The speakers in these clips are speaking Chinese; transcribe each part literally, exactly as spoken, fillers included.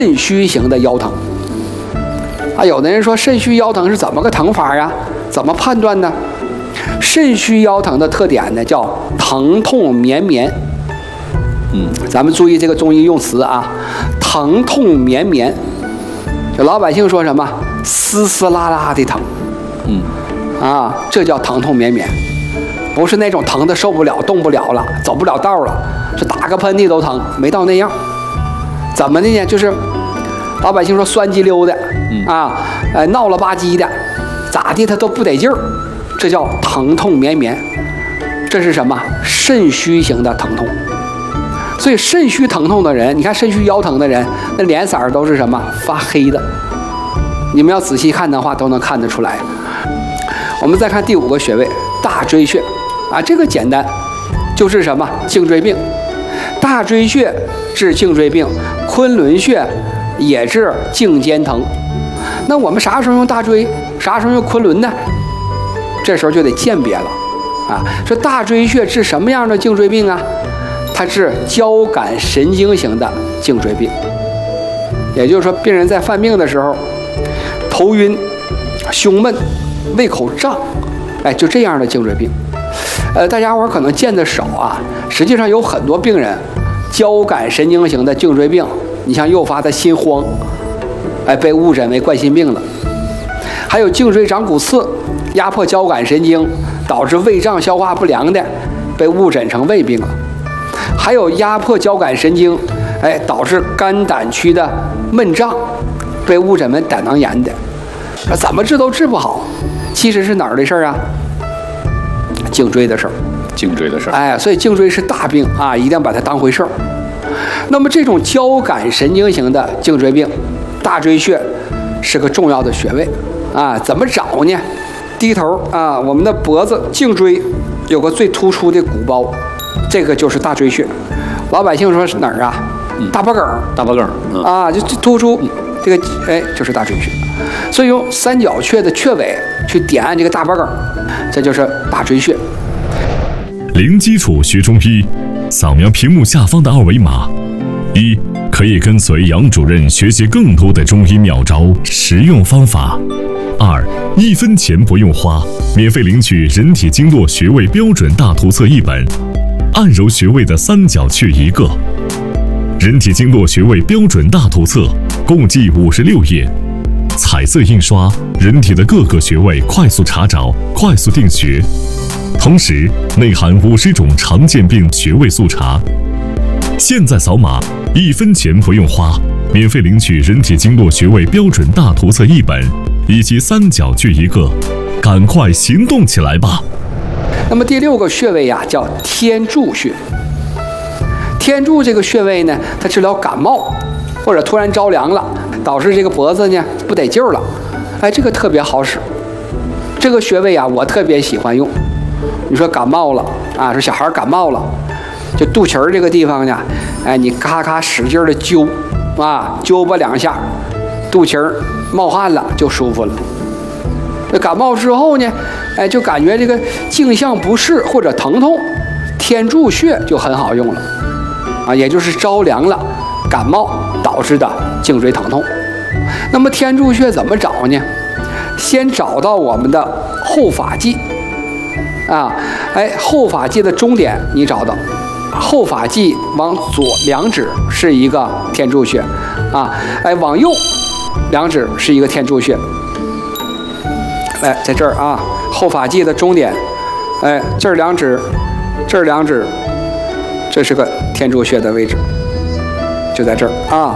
肾虚型的腰疼啊。有的人说肾虚腰疼是怎么个疼法呀？怎么判断呢？肾虚腰疼的特点呢，叫疼痛绵绵。嗯，咱们注意这个中医用词啊，疼痛绵绵。就老百姓说什么丝丝拉拉的疼，嗯，啊，这叫疼痛绵绵，不是那种疼的受不了、动不了了、走不了道了，是打个喷嚏都疼，没到那样。怎么的呢？就是老百姓说酸鸡溜的，嗯、啊，呃，闹了吧唧的，咋地他都不得劲儿，这叫疼痛绵绵。这是什么？肾虚型的疼痛。所以肾虚疼痛的人，你看肾虚腰疼的人，那脸色都是什么？发黑的。你们要仔细看的话，都能看得出来。我们再看第五个穴位，大椎穴啊，这个简单，就是什么？颈椎病。大椎穴治颈椎病，昆仑穴也治颈肩疼。那我们啥时候用大椎？啥时候用昆仑呢？这时候就得鉴别了啊。说大椎穴治什么样的颈椎病啊？它治交感神经型的颈椎病，也就是说，病人在犯病的时候，头晕、胸闷、胃口胀，哎，就这样的颈椎病。呃，大家伙可能见得少啊，实际上有很多病人，交感神经型的颈椎病，你像诱发的心慌，哎，被误诊为冠心病了；还有颈椎长骨刺，压迫交感神经，导致胃胀、消化不良的，被误诊成胃病了。还有压迫交感神经，哎，导致肝胆区的闷胀，被误诊为胆囊炎的，怎么治都治不好。其实是哪儿的事儿啊？颈椎的事儿。 颈椎的事儿。 哎，所以颈椎是大病啊，一定要把它当回事儿。那么这种交感神经型的颈椎病，大椎穴是个重要的穴位啊。怎么找呢？低头啊，我们的脖子颈椎有个最突出的鼓包。这个就是大椎穴，老百姓说是哪儿啊？嗯、大脖梗儿， 大脖梗儿、嗯、 啊，就突出这个，哎，就是大椎穴。所以用三角穴的穴位去点按这个大脖梗儿，这就是大椎穴。 零基础学中医，扫描屏幕下方的二维码，一可以跟随杨主任学习更多的中医妙招、实用方法；二一分钱不用花，免费领取人体经络穴位标准大图册一本。按揉穴位的三角穴一个，人体经络穴位标准大图册共计五十六页，彩色印刷，人体的各个穴位快速查找、快速定穴，同时内含五十种常见病穴位速查。现在扫码，一分钱不用花，免费领取人体经络穴位标准大图册一本以及三角穴一个，赶快行动起来吧！ 那么第六个穴位呀、啊，叫天柱穴。天柱这个穴位呢，它治疗感冒或者突然着凉了，导致这个脖子呢不得劲儿了，哎，这个特别好使。这个穴位啊，我特别喜欢用。你说感冒了啊，说小孩感冒了，就肚脐儿这个地方呢，哎，你咔咔使劲的揪啊，揪吧两下，肚脐儿冒汗了就舒服了。那感冒之后呢，哎，就感觉这个颈项不适或者疼痛，天柱穴就很好用了，啊，也就是着凉了、感冒导致的颈椎疼痛。那么天柱穴怎么找呢？先找到我们的后发际，啊，哎，后发际的中点你找到，后发际往左两指是一个天柱穴，啊，哎，往右两指是一个天柱穴。哎，在这儿啊，后发际的中点，哎，这儿两指，这儿两指，这是个天柱穴的位置，就在这儿啊。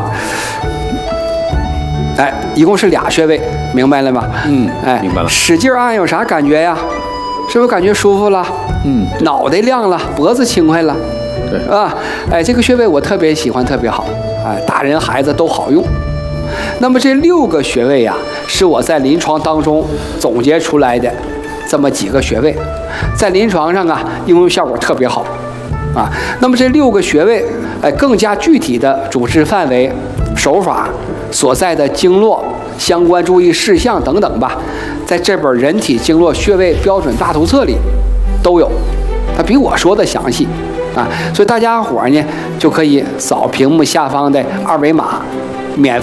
哎，一共是俩穴位，明白了吗？ 嗯， 哎， 明白了。 使劲按有啥感觉呀？是不是感觉舒服了？ 嗯， 脑袋亮了，脖子轻快了。 对啊，哎，这个穴位我特别喜欢，特别好，哎，大人孩子都好用。那么这六个穴位呀、啊，是我在临床当中总结出来的这么几个穴位，在临床上啊应用效果特别好啊。那么这六个穴位，哎，更加具体的主治范围、手法、所在的经络、相关注意事项等等吧，在这本《人体经络穴位标准大图册》里都有，它比我说的详细啊。所以大家伙呢就可以扫屏幕下方的二维码，免费。